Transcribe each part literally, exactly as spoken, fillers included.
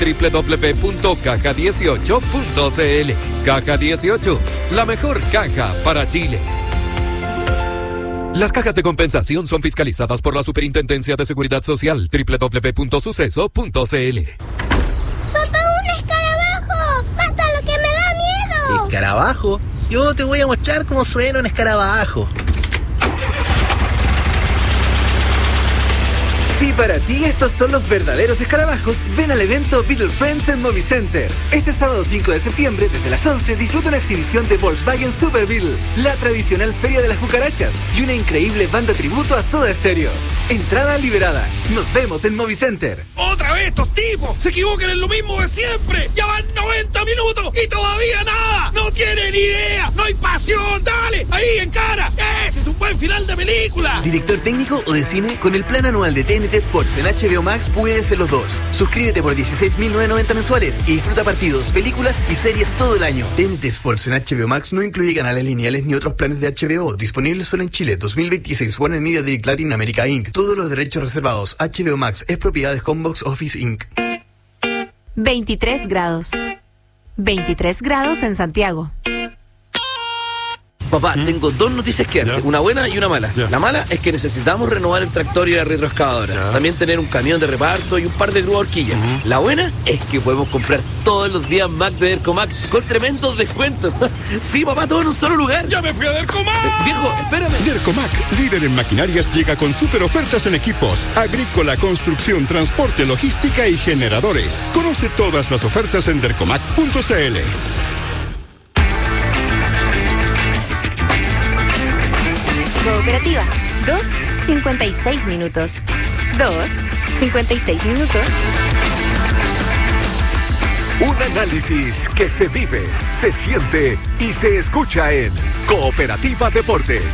doble u doble u doble u punto caja dieciocho punto c l. Caja dieciocho, la mejor caja para Chile. Las cajas de compensación son fiscalizadas por la Superintendencia de Seguridad Social. doble u doble u doble u punto suceso punto c l. ¡Papá, un escarabajo! ¡Mátalo, que me da miedo! ¿Escarabajo? Yo te voy a mostrar cómo suena un escarabajo. Si para ti estos son los verdaderos escarabajos, ven al evento Beetle Friends en Movicenter. Este sábado cinco de septiembre, desde las once, disfruta una exhibición de Volkswagen Super Beetle, la tradicional feria de las cucarachas y una increíble banda tributo a Soda Stereo. Entrada liberada. Nos vemos en Movicenter. ¡Otra vez estos tipos! ¡Se equivocan en lo mismo de siempre! ¡Ya van noventa minutos y todavía nada! ¡No tienen idea! ¡No hay pasión! ¡Dale! ¡Ahí, en cara! ¡Ese es un buen final de película! ¿Director técnico o de cine? Con el plan anual de T N T Sports en H B O Max puedes ser los dos. Suscríbete por dieciséis mil novecientos noventa mensuales y disfruta partidos, películas y series todo el año. T N T Sports en H B O Max no incluye canales lineales ni otros planes de H B O. Disponibles solo en Chile. dos mil veintiséis. Warner Media Direct Latin America incorporated. Todos los derechos reservados. H B O Max es propiedad de Homebox Office incorporated. veintitrés grados. veintitrés grados en Santiago. Papá, ¿Mm? tengo dos noticias que darte, una buena y una mala. Ya. La mala es que necesitamos renovar el tractor y la retroexcavadora. Ya. También tener un camión de reparto y un par de grúas horquillas. Uh-huh. La buena es que podemos comprar todos los días Mac de Dercomac con tremendos descuentos. Sí, papá, todo en un solo lugar. ¡Ya me fui a Dercomac! Eh, viejo, espérame. Dercomac, líder en maquinarias, llega con super ofertas en equipos, agrícola, construcción, transporte, logística y generadores. Conoce todas las ofertas en dercomac punto c l. Cooperativa, dos cincuenta y seis minutos. dos cincuenta y seis minutos. Un análisis que se vive, se siente y se escucha en Cooperativa Deportes.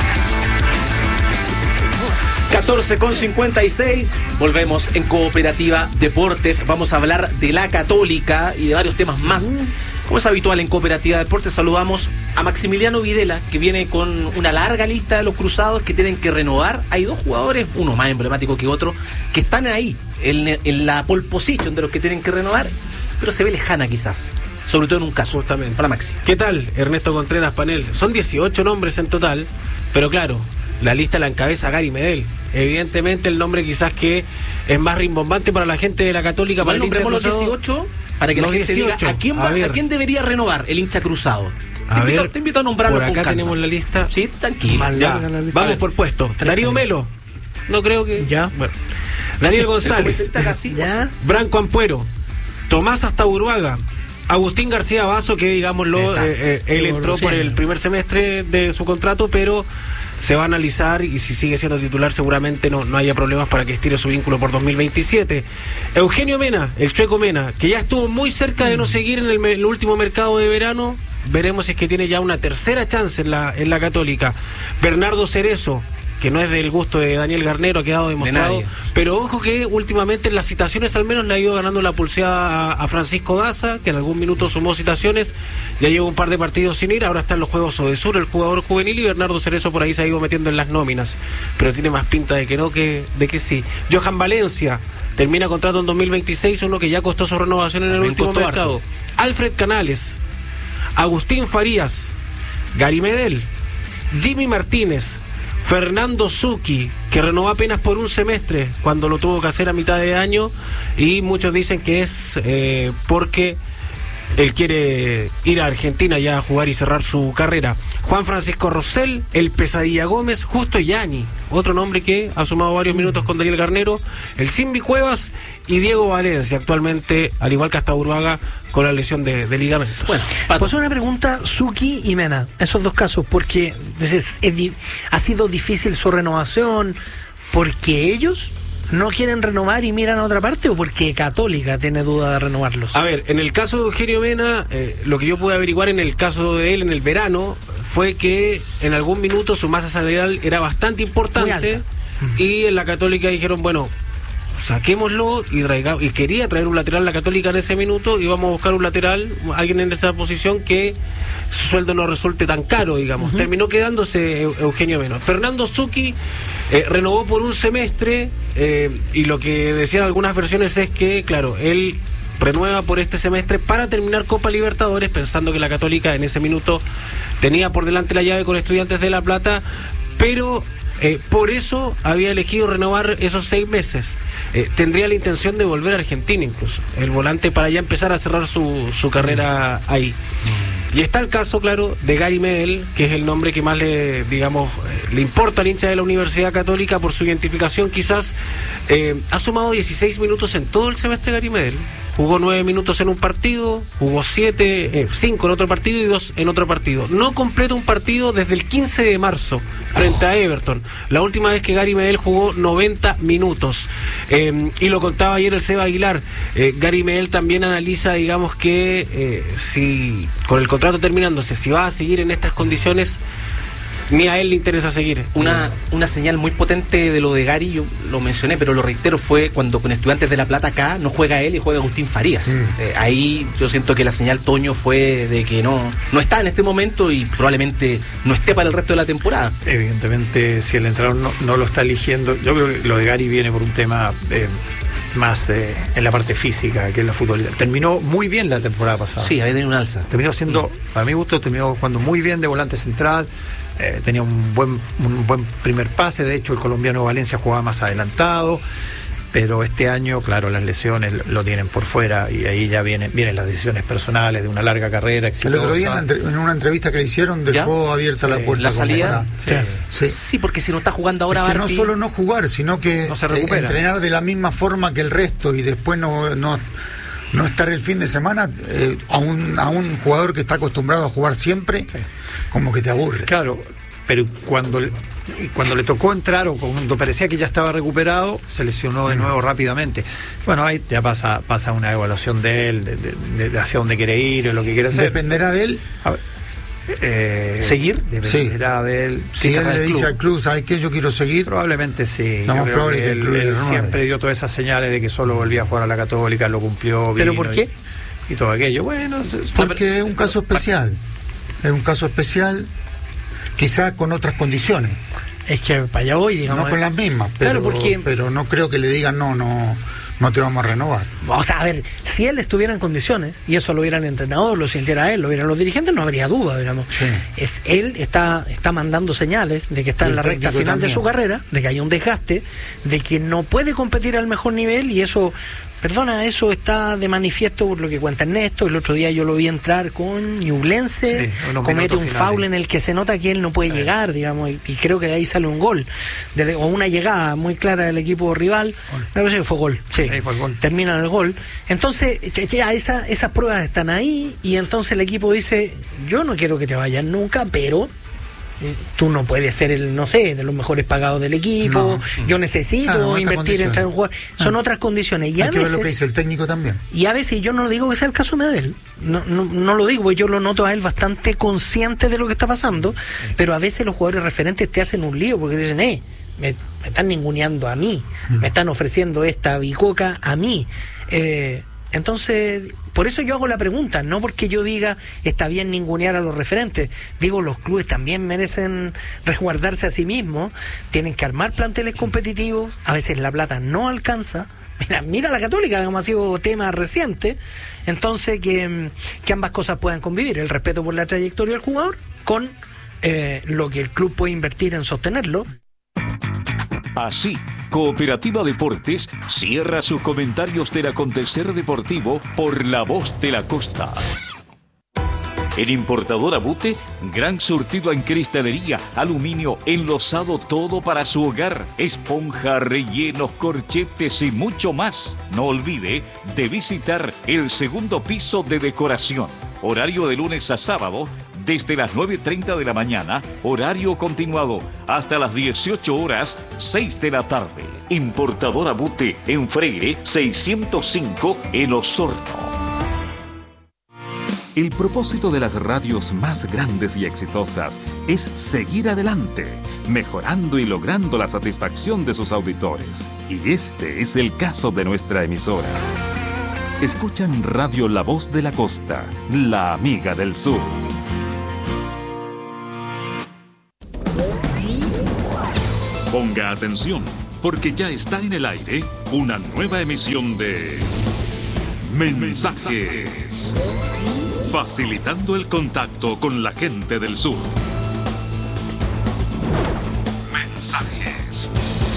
catorce con cincuenta y seis, volvemos en Cooperativa Deportes. Vamos a hablar de la Católica y de varios temas más. Como es habitual en Cooperativa Deportes, saludamos a Maximiliano Videla, que viene con una larga lista de los cruzados que tienen que renovar. Hay dos jugadores, uno más emblemático que otro, que están ahí, en, en la pole position de los que tienen que renovar, pero se ve lejana quizás, sobre todo en un caso. Justamente. Para Maxi. ¿Qué tal, Ernesto Contreras Panel? Son dieciocho nombres en total, pero claro, la lista la encabeza Gary Medel. Evidentemente el nombre quizás que es más rimbombante para la gente de la Católica. Bueno, nombremos los dieciocho para que la gente diga a quién, va, a, a quién debería renovar el hincha cruzado. Te, a invito, ver, te invito a nombrarlo. por acá con calma. tenemos la lista. Sí, tranquilo. Ya, vamos por puesto. Darío Melo. No creo que... Ya. Bueno. Daniel González. ¿Ya? Branco Ampuero. Tomás Astaburuaga. Agustín García Basso, que digámoslo, eh, eh, él entró por el primer semestre de su contrato, pero se va a analizar y si sigue siendo titular seguramente no, no haya problemas para que estire su vínculo por dos mil veintisiete. Eugenio Mena, el Chueco Mena, que ya estuvo muy cerca de no seguir en el, el último mercado de verano. Veremos si es que tiene ya una tercera chance en la, en la Católica. Bernardo Cerezo, que no es del gusto de Daniel Garnero, ha quedado demostrado, de pero ojo que últimamente en las citaciones al menos le ha ido ganando la pulseada a, a Francisco Daza, que en algún minuto sumó citaciones, ya lleva un par de partidos sin ir, ahora está en los Juegos Odesur, el jugador juvenil, y Bernardo Cerezo por ahí se ha ido metiendo en las nóminas, pero tiene más pinta de que no que de que sí. Johan Valencia termina contrato en dos mil veintiséis, uno que ya costó su renovación en el También último mercado. Harto. Alfred Canales, Agustín Farías, Gary Medel, Jimmy Martínez, Fernando Zucchi, que renovó apenas por un semestre cuando lo tuvo que hacer a mitad de año, y muchos dicen que es eh, porque él quiere ir a Argentina ya a jugar y cerrar su carrera. Juan Francisco Rosell, el Pesadilla Gómez, Justo Yani, otro nombre que ha sumado varios minutos con Daniel Garnero, el Simbi Cuevas y Diego Valencia, actualmente, al igual que hasta Uruaga, con la lesión de, de ligamentos. Bueno, pues una pregunta, Zucchi y Mena, esos dos casos, porque es, es, es, ha sido difícil su renovación, porque ellos no quieren renovar y miran a otra parte, o porque Católica tiene duda de renovarlos. A ver, en el caso de Eugenio Mena, eh, lo que yo pude averiguar en el caso de él en el verano fue que en algún minuto su masa salarial era bastante importante y en la Católica dijeron, bueno, saquémoslo y, traiga, y quería traer un lateral a la Católica en ese minuto y vamos a buscar un lateral, alguien en esa posición que su sueldo no resulte tan caro, digamos. Uh-huh. Terminó quedándose Eugenio Mena. Fernando Zucchi eh, renovó por un semestre eh, y lo que decían algunas versiones es que, claro, él renueva por este semestre para terminar Copa Libertadores, pensando que la Católica en ese minuto tenía por delante la llave con Estudiantes de La Plata, pero eh, por eso había elegido renovar esos seis meses. Eh, tendría la intención de volver a Argentina incluso, el volante, para ya empezar a cerrar su, su carrera ahí. Y está el caso, claro, de Gary Medel, que es el nombre que más le, digamos, eh, le importa al hincha de la Universidad Católica por su identificación, quizás. Eh, ha sumado dieciséis minutos en todo el semestre Gary Medel. Jugó nueve minutos en un partido, jugó siete, eh, cinco en otro partido y dos en otro partido. No completa un partido desde el quince de marzo frente a Everton. La última vez que Gary Medel jugó noventa minutos. Eh, y lo contaba ayer el Seba Aguilar. Eh, Gary Medel también analiza, digamos, que eh, si con el contrato terminándose, si va a seguir en estas condiciones, ni a él le interesa seguir. Una, una señal muy potente de lo de Gary, yo lo mencioné, pero lo reitero, fue cuando con Estudiantes de La Plata acá no juega él y juega Agustín Farías. Mm. Eh, ahí yo siento que la señal, Toño, fue de que no, no está en este momento y probablemente no esté para el resto de la temporada. Evidentemente, si el entrenador no, no lo está eligiendo, yo creo que lo de Gary viene por un tema eh, más eh, en la parte física que en la futbolista. Terminó muy bien la temporada pasada. Sí, había tenido un alza. Terminó siendo, mm. para mi gusto, terminó jugando muy bien de volante central. Eh, tenía un buen un buen primer pase. De hecho, el colombiano Valencia jugaba más adelantado, pero este año, claro, las lesiones lo tienen por fuera y ahí ya vienen vienen las decisiones personales de una larga carrera exitosa. El otro día en, en una entrevista que le hicieron dejó ¿Ya? abierta sí, la puerta. La salida. Sí. Sí. sí, porque si no está jugando ahora, es que Barty, no solo no jugar, sino que no se eh, entrenar de la misma forma que el resto y después no no no estar el fin de semana, eh, a un a un jugador que está acostumbrado a jugar siempre, sí. como que te aburre. Claro, pero cuando cuando le tocó entrar o cuando parecía que ya estaba recuperado, se lesionó de nuevo mm. rápidamente. Bueno, ahí ya pasa pasa una evaluación de él, de, de, de hacia dónde quiere ir o lo que quiere hacer. ¿Dependerá de él? A ver, eh, ¿Seguir? Dependerá sí. de él. Si él le dice club. al club, ¿sabes qué? Yo quiero seguir. Probablemente sí. No, Yo creo que que él, él siempre dio todas esas señales de que solo volvía a jugar a la Católica, lo cumplió. ¿Pero por qué? Y, y todo aquello. Bueno, porque es un caso especial. Es un caso especial. Quizás con otras condiciones. Es que para allá voy, digamos. No con las mismas, pero, claro, porque, pero no creo que le digan no, no, no te vamos a renovar. O sea, a ver, si él estuviera en condiciones, y eso lo viera el entrenador, lo sintiera él, lo vieran los dirigentes, no habría duda, digamos. Sí. Es, él está, está mandando señales de que está en la recta final también de su carrera, de que hay un desgaste, de que no puede competir al mejor nivel, y eso... Perdona, eso está de manifiesto por lo que cuenta Ernesto. El otro día yo lo vi entrar con Ñublense, sí, comete un foul en el que se nota que él no puede sí. llegar, digamos, y, y creo que de ahí sale un gol, de, o una llegada muy clara del equipo rival. Gol. Me parece que fue gol, sí, sí fue gol. Termina el gol. Entonces, ya esa, esas pruebas están ahí, y entonces el equipo dice, yo no quiero que te vayas nunca, pero... tú no puedes ser el, no sé, de los mejores pagados del equipo, no. yo necesito claro, invertir en traer un jugador, son ah. otras condiciones. Y Hay a que veces, ver lo que dice el técnico también. Y a veces yo no digo que sea el caso de Medel, no, no, no lo digo, porque yo lo noto a él bastante consciente de lo que está pasando, sí. pero a veces los jugadores referentes te hacen un lío, porque te dicen, eh, me, me están ninguneando a mí, mm. me están ofreciendo esta bicoca a mí. Eh, entonces... Por eso yo hago la pregunta, no porque yo diga está bien ningunear a los referentes. Digo, los clubes también merecen resguardarse a sí mismos, tienen que armar planteles competitivos, a veces la plata no alcanza. Mira, mira la Católica, como ha sido tema reciente. Entonces, que, que ambas cosas puedan convivir, el respeto por la trayectoria del jugador con eh, lo que el club puede invertir en sostenerlo. Así, Cooperativa Deportes cierra sus comentarios del acontecer deportivo por La Voz de la Costa. En Importadora Bute, gran surtido en cristalería, aluminio, enlosado, todo para su hogar, esponja, rellenos, corchetes y mucho más. No olvide de visitar el segundo piso de decoración. Horario de lunes a sábado, desde las nueve y media de la mañana, horario continuado, hasta las dieciocho horas, seis de la tarde. Importadora Bute, en Freire, seiscientos cinco, en Osorno. El propósito de las radios más grandes y exitosas es seguir adelante, mejorando y logrando la satisfacción de sus auditores. Y este es el caso de nuestra emisora. Escuchan Radio La Voz de la Costa, la amiga del sur. Ponga atención, porque ya está en el aire una nueva emisión de Mensajes. Facilitando el contacto con la gente del sur. Mensajes.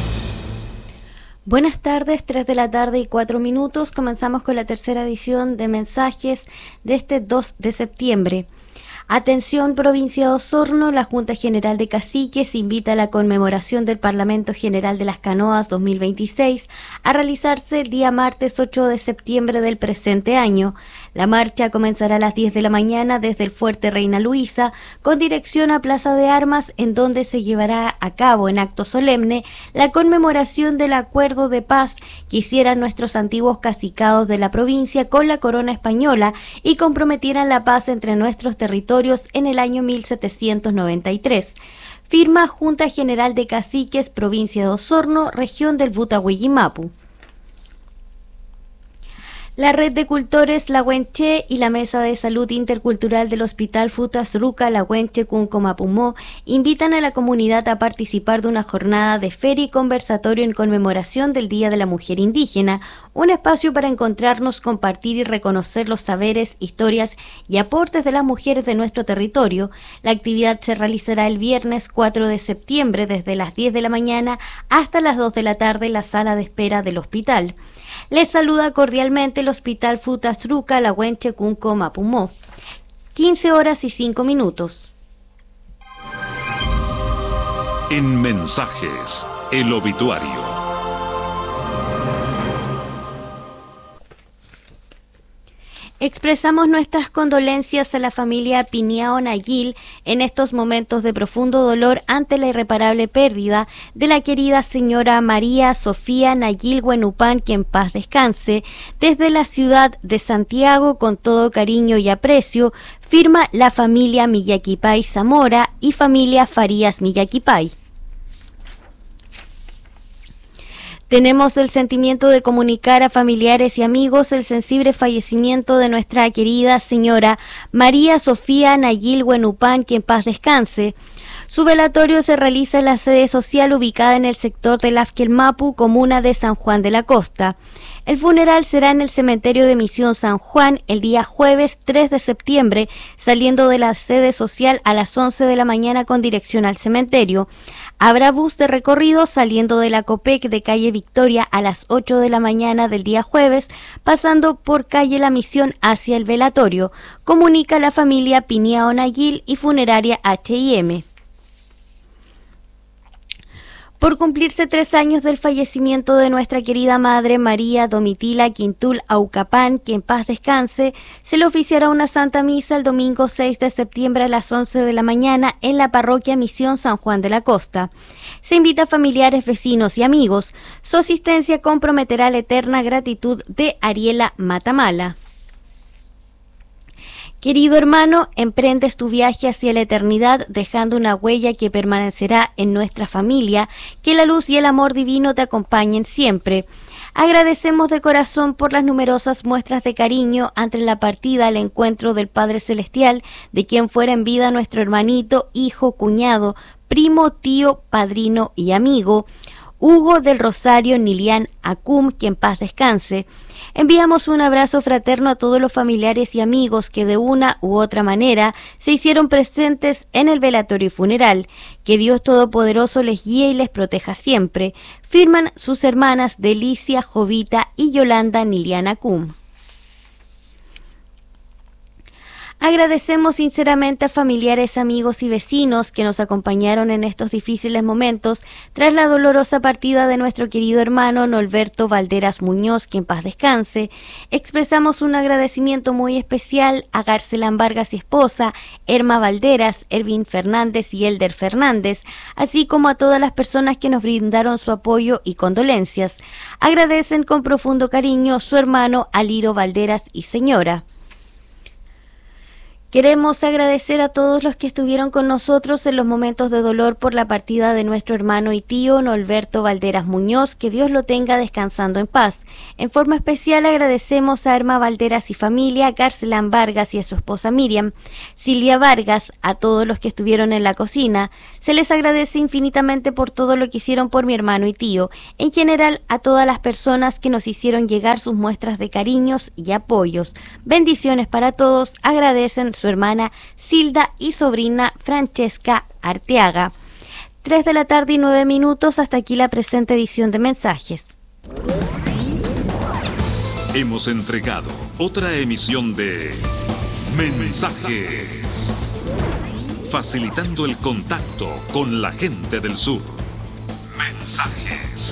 Buenas tardes, tres de la tarde y cuatro minutos. Comenzamos con la tercera edición de Mensajes de este dos de septiembre. Atención, provincia de Osorno, la Junta General de Caciques invita a la conmemoración del Parlamento General de las Canoas dos mil veintiséis a realizarse el día martes ocho de septiembre del presente año. La marcha comenzará a las diez de la mañana desde el Fuerte Reina Luisa con dirección a Plaza de Armas, en donde se llevará a cabo en acto solemne la conmemoración del acuerdo de paz que hicieran nuestros antiguos cacicados de la provincia con la corona española y comprometieran la paz entre nuestros territorios en el año mil setecientos noventa y tres. Firma Junta General de Caciques, provincia de Osorno, región del Butahuillimapu. La Red de Cultores Lahuenche y la Mesa de Salud Intercultural del Hospital Futasruca Lahuenche Cunco-Mapumó invitan a la comunidad a participar de una jornada de feria y conversatorio en conmemoración del Día de la Mujer Indígena, un espacio para encontrarnos, compartir y reconocer los saberes, historias y aportes de las mujeres de nuestro territorio. La actividad se realizará el viernes cuatro de septiembre desde las diez de la mañana hasta las dos de la tarde en la sala de espera del hospital. Les saluda cordialmente el Hospital Futasruca Lahuenche Cunco Mapumó. quince horas y cinco minutos. En Mensajes, el obituario. Expresamos nuestras condolencias a la familia Piniao Nayil en estos momentos de profundo dolor ante la irreparable pérdida de la querida señora María Sofía Nayil Huenupán, que en paz descanse. Desde la ciudad de Santiago, con todo cariño y aprecio, firma la familia Millaquipay Zamora y familia Farías Millaquipay. Tenemos el sentimiento de comunicar a familiares y amigos el sensible fallecimiento de nuestra querida señora María Sofía Nayil Huenupán, que en paz descanse. Su velatorio se realiza en la sede social ubicada en el sector de Lafquelmapu, comuna de San Juan de la Costa. El funeral será en el cementerio de Misión San Juan el día jueves tres de septiembre, saliendo de la sede social a las once de la mañana con dirección al cementerio. Habrá bus de recorrido saliendo de la Copec de calle Victoria a las ocho de la mañana del día jueves, pasando por calle La Misión hacia el velatorio, comunica la familia Piniao Nayil y Funeraria H y M. Por cumplirse tres años del fallecimiento de nuestra querida madre María Domitila Quintul Aucapán, que en paz descanse, se le oficiará una santa misa el domingo seis de septiembre a las once de la mañana en la parroquia Misión San Juan de la Costa. Se invita a familiares, vecinos y amigos. Su asistencia comprometerá la eterna gratitud de Ariela Matamala. Querido hermano, emprendes tu viaje hacia la eternidad dejando una huella que permanecerá en nuestra familia. Que la luz y el amor divino te acompañen siempre. Agradecemos de corazón por las numerosas muestras de cariño ante la partida al encuentro del Padre Celestial, de quien fuera en vida nuestro hermanito, hijo, cuñado, primo, tío, padrino y amigo, Hugo del Rosario Nilian Acum, que en paz descanse. Enviamos un abrazo fraterno a todos los familiares y amigos que de una u otra manera se hicieron presentes en el velatorio y funeral. Que Dios Todopoderoso les guíe y les proteja siempre. Firman sus hermanas Delicia, Jovita y Yolanda Nilian Acum. Agradecemos sinceramente a familiares, amigos y vecinos que nos acompañaron en estos difíciles momentos tras la dolorosa partida de nuestro querido hermano Norberto Valderas Muñoz, que en paz descanse. Expresamos un agradecimiento muy especial a Garcelán Vargas y esposa, Erma Valderas, Ervin Fernández y Elder Fernández, así como a todas las personas que nos brindaron su apoyo y condolencias. Agradecen con profundo cariño su hermano Aliro Valderas y señora. Queremos agradecer a todos los que estuvieron con nosotros en los momentos de dolor por la partida de nuestro hermano y tío Norberto Valderas Muñoz, que Dios lo tenga descansando en paz. En forma especial agradecemos a Irma Valderas y familia, a Garcelán Vargas y a su esposa Miriam, Silvia Vargas, a todos los que estuvieron en la cocina. Se les agradece infinitamente por todo lo que hicieron por mi hermano y tío, en general a todas las personas que nos hicieron llegar sus muestras de cariños y apoyos. Bendiciones para todos, agradecen su hermana Silda y sobrina Francesca Arteaga. Tres de la tarde y nueve minutos, hasta aquí la presente edición de Mensajes. Hemos entregado otra emisión de Mensajes, facilitando el contacto con la gente del sur. Mensajes.